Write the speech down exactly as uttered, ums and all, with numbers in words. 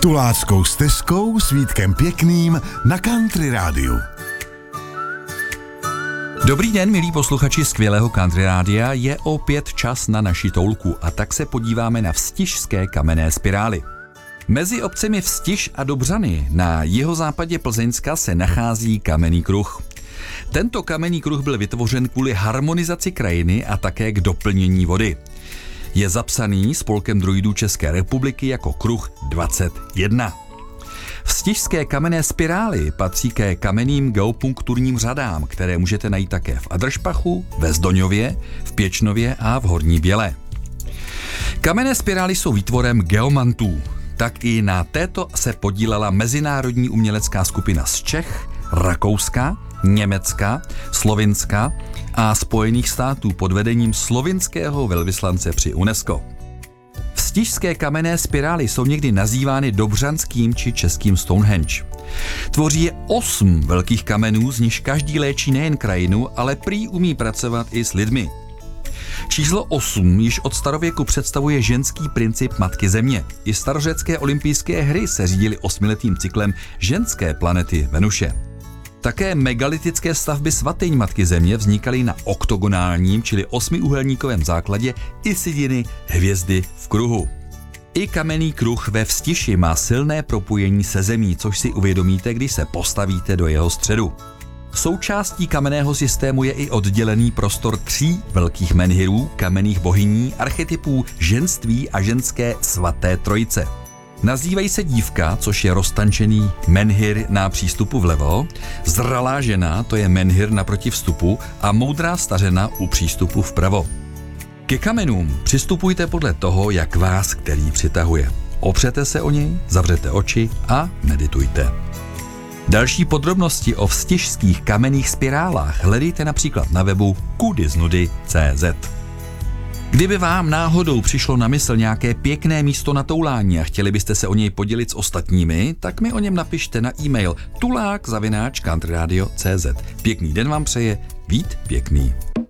Tuláckou stezkou s Vítkem Pěkným na Country Rádiu. Dobrý den, milí posluchači skvělého Country Rádia, je opět čas na naši toulku a tak se podíváme na Vstižské kamenné spirály. Mezi obcemi Vstiž a Dobřany na jihozápadě Plzeňska se nachází kamenný kruh. Tento kamenný kruh byl vytvořen kvůli harmonizaci krajiny a také k doplnění vody. Je zapsaný Spolkem druidů České republiky jako kruh dvacet jedna. Vstižské kamenné spirály patří ke kamenným geopunkturním řadám, které můžete najít také v Adršpachu, ve Zdoňově, v Pěčnově a v Horní Bělé. Kamenné spirály jsou výtvorem geomantů. Tak i na této se podílela mezinárodní umělecká skupina z Čech, Rakouska, Německa, Slovinska a Spojených států pod vedením slovinského velvyslance při UNESCO. Vstižské kamenné spirály jsou někdy nazývány dobřanským či českým Stonehenge. Tvoří je osm velkých kamenů, z nichž každý léčí nejen krajinu, ale prý umí pracovat i s lidmi. Číslo osm již od starověku představuje ženský princip Matky Země. I starořecké olympijské hry se řídily osmiletým cyklem ženské planety Venuše. Také megalitické stavby svatyň Matky Země vznikaly na oktogonálním, čili osmiúhelníkovém základě Isidiny hvězdy v kruhu. I kamenný kruh ve Vstiži má silné propojení se zemí, což si uvědomíte, když se postavíte do jeho středu. Součástí kamenného systému je i oddělený prostor tří velkých menhirů, kamenných bohyní, archetypů ženství a ženské svaté trojice. Nazývají se dívka, což je roztančený menhir na přístupu vlevo, zralá žena, to je menhir naproti vstupu a moudrá stařena u přístupu vpravo. Ke kamenům přistupujte podle toho, jak vás který přitahuje. Opřete se o něj, zavřete oči a meditujte. Další podrobnosti o vstižských kamenných spirálách hledejte například na webu kudiznudy tečka cé zet. Kdyby vám náhodou přišlo na mysl nějaké pěkné místo na toulání a chtěli byste se o něj podělit s ostatními, tak mi o něm napište na e-mail tulák zavináč countryradio tečka cé zet. Pěkný den vám přeje Vít Pěkný.